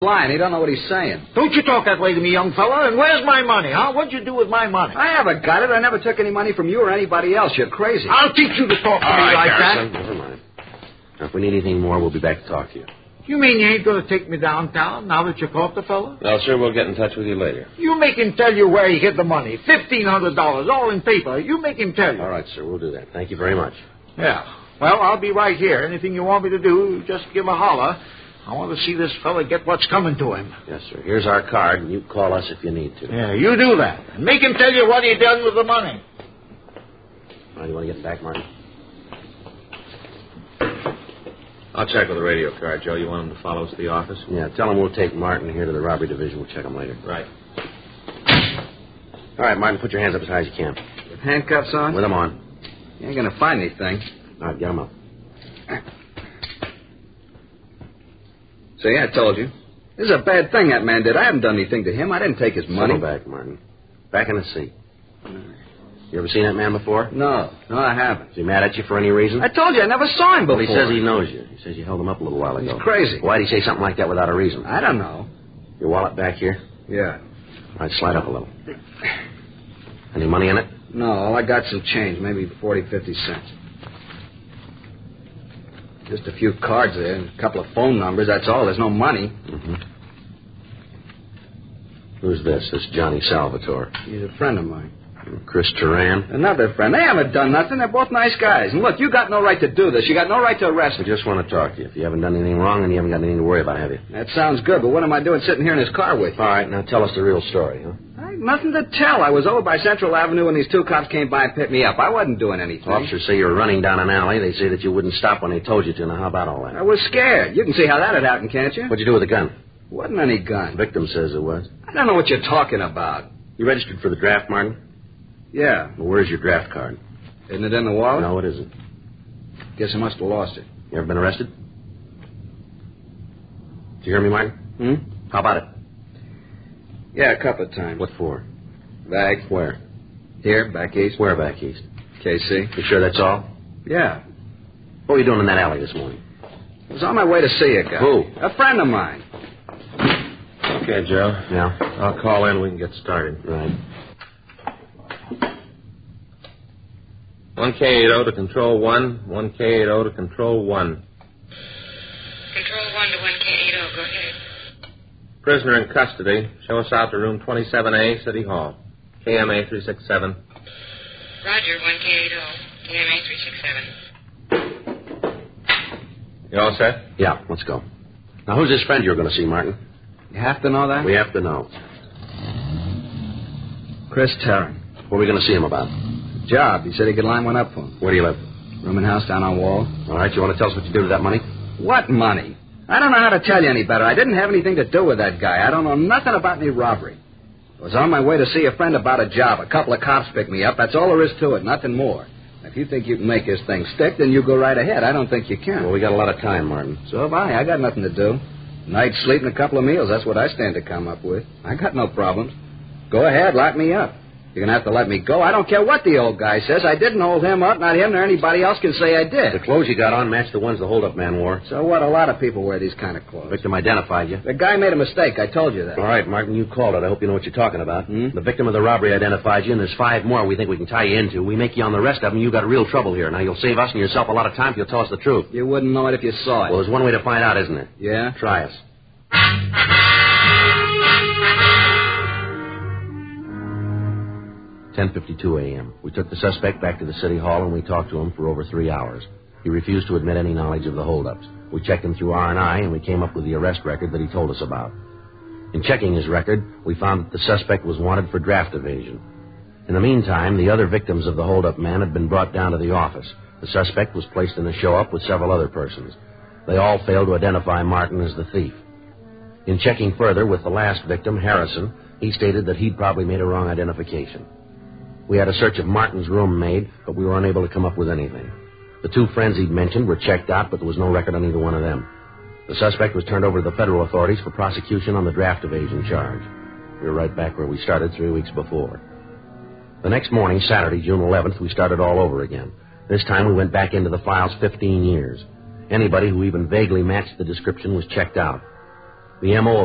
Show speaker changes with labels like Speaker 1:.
Speaker 1: Blind. He don't know what he's saying.
Speaker 2: Don't you talk that way to me, young fella. And where's my money, huh? What'd you do with my money?
Speaker 1: I haven't got it. I never took any money from you or anybody else. You're crazy.
Speaker 2: I'll teach you to talk to me like
Speaker 3: Harrison,
Speaker 2: that.
Speaker 3: never mind. Now, if we need anything more, we'll be back to talk to you.
Speaker 2: You mean you ain't going to take me downtown now that you caught the fella?
Speaker 3: No, sir, we'll get in touch with you later.
Speaker 2: You make him tell you where he hid the money. $1,500, all in paper. You make him tell you.
Speaker 3: All right, sir, we'll do that. Thank you very much.
Speaker 2: Yeah. Well, I'll be right here. Anything you want me to do, just give a holler. I want to see this fella get what's coming to him.
Speaker 3: Yes, sir. Here's our card, and you call us if you need to.
Speaker 2: Yeah, you do that. And make him tell you what he done with the money.
Speaker 3: Well, you want to get back, Martin? I'll check with the radio card, Joe. You want him to follow us to the office? Yeah, tell him we'll take Martin here to the robbery division. We'll check him later. Right. All right, Martin, put your hands up as high as you can.
Speaker 1: With handcuffs on?
Speaker 3: With them on.
Speaker 1: You ain't going to find anything.
Speaker 3: All right, get them up.
Speaker 1: See, I told you. This is a bad thing that man did. I haven't done anything to him. I didn't take his money.
Speaker 3: Settle back, Martin. Back in the seat. You ever seen that man before?
Speaker 1: No, I haven't.
Speaker 3: Is he mad at you for any reason?
Speaker 1: I told you I never saw him before.
Speaker 3: Well, he says he knows you. He says you held him up a little while ago.
Speaker 1: He's crazy.
Speaker 3: Why'd he say something like that without a reason?
Speaker 1: I don't know.
Speaker 3: Your wallet back here?
Speaker 1: Yeah.
Speaker 3: All right, slide up a little. Any money in it?
Speaker 1: No, all I got's some change, maybe 40, 50 cents. Just a few cards there and a couple of phone numbers, that's all. There's no money.
Speaker 3: Mm-hmm. Who's this? This Johnny Salvatore.
Speaker 1: He's a friend of mine.
Speaker 3: Chris Turan?
Speaker 1: Another friend. They haven't done nothing. They're both nice guys. And look, you got no right to do this. You got no right to arrest me.
Speaker 3: I just want to talk to you. If you haven't done anything wrong, then you haven't got anything to worry about, have you?
Speaker 1: That sounds good, but what am I doing sitting here in his car with you?
Speaker 3: All right, now tell us the real story, huh?
Speaker 1: I ain't nothing to tell. I was over by Central Avenue when these two cops came by and picked me up. I wasn't doing anything.
Speaker 3: Officers say you were running down an alley. They say that you wouldn't stop when they told you to. Now, how about all that?
Speaker 1: I was scared. You can see how that had happened, can't you?
Speaker 3: What'd you do with the gun?
Speaker 1: Wasn't any gun.
Speaker 3: The victim says it was.
Speaker 1: I don't know what you're talking about.
Speaker 3: You registered for the draft, Martin?
Speaker 1: Yeah.
Speaker 3: Well, where's your draft card?
Speaker 1: Isn't it in the wallet?
Speaker 3: No, it isn't.
Speaker 1: Guess I must have lost it.
Speaker 3: You ever been arrested? Did you hear me, Martin? How about it?
Speaker 1: Yeah, a couple of times.
Speaker 3: What for?
Speaker 1: Bag.
Speaker 3: Where?
Speaker 1: Here, back east.
Speaker 3: Where back east?
Speaker 1: KC.
Speaker 3: You sure that's all?
Speaker 1: Yeah.
Speaker 3: What were you doing in that alley this morning?
Speaker 1: I was on my way to see a guy.
Speaker 3: Who?
Speaker 1: A friend of mine.
Speaker 3: Okay, Joe. Yeah? I'll call in. We can get started. Right. 1K80 to Control 1. 1K80 to Control 1.
Speaker 4: Control 1 to 1K80. Go ahead.
Speaker 3: Prisoner in custody. Show us out to room 27A, City Hall. KMA 367.
Speaker 4: Roger, 1K80. KMA 367.
Speaker 3: You all set? Yeah, let's go. Now, who's this friend you're going to see, Martin?
Speaker 1: You have to know that?
Speaker 3: We have to know.
Speaker 1: Chris Tarrant.
Speaker 3: What are we going to see him about?
Speaker 1: Job. He said he could line one up for him.
Speaker 3: Where do you live?
Speaker 1: Room and house down on Wall.
Speaker 3: All right, you want to tell us what you do with that money?
Speaker 1: What money? I don't know how to tell you any better. I didn't have anything to do with that guy. I don't know nothing about any robbery. I was on my way to see a friend about a job. A couple of cops picked me up. That's all there is to it, nothing more. If you think you can make this thing stick, then you go right ahead. I don't think you can.
Speaker 3: Well, we got a lot of time, Martin.
Speaker 1: So have I. I got nothing to do. Night's sleep and a couple of meals. That's what I stand to come up with. I got no problems. Go ahead, lock me up. You're going to have to let me go. I don't care what the old guy says. I didn't hold him up. Not him nor anybody else can say I did.
Speaker 3: The clothes you got on match the ones the hold-up man wore.
Speaker 1: So what? A lot of people wear these kind of clothes.
Speaker 3: Victim identified you.
Speaker 1: The guy made a mistake. I told you that.
Speaker 3: All right, Martin, you called it. I hope you know what you're talking about. The victim of the robbery identified you, and there's 5 more we think we can tie you into. We make you on the rest of them, you got real trouble here. Now, you'll save us and yourself a lot of time if you'll tell us the truth.
Speaker 1: You wouldn't know it if you saw it.
Speaker 3: Well, there's one way to find out, isn't there?
Speaker 1: Yeah?
Speaker 3: Try us. 10:52 a.m. We took the suspect back to the city hall, and we talked to him for over 3 hours. He refused to admit any knowledge of the holdups. We checked him through R&I, and we came up with the arrest record that he told us about. In checking his record, we found that the suspect was wanted for draft evasion. In the meantime, the other victims of the holdup man had been brought down to the office. The suspect was placed in a show-up with several other persons. They all failed to identify Martin as the thief. In checking further with the last victim, Harrison, he stated that he'd probably made a wrong identification. We had a search of Martin's room made, but we were unable to come up with anything. The 2 friends he'd mentioned were checked out, but there was no record on either one of them. The suspect was turned over to the federal authorities for prosecution on the draft evasion charge. We were right back where we started 3 weeks before. The next morning, Saturday, June 11th, we started all over again. This time we went back into the files 15 years. Anybody who even vaguely matched the description was checked out. The M.O.